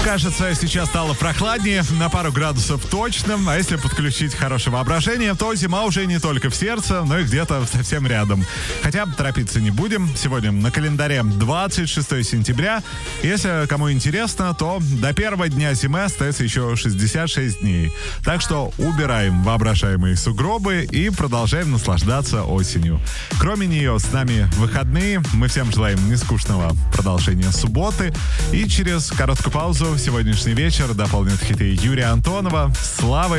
кажется, сейчас стало прохладнее, на пару градусов точно. А если подключить хорошее воображение, то зима уже не только в сердце, но и где-то совсем рядом. Хотя торопиться не будем. Сегодня на календаре 26 сентября. Если кому интересно, то до первого дня зимы остается еще 66 дней. Так что убираем воображаемые сугробы и продолжаем наслаждаться осенью. Кроме нее, с нами выходные. Мы всем желаем нескучного продолжения субботы. И через короткую паузу сегодняшний вечер дополнит хиты Юрия Антонова. Слава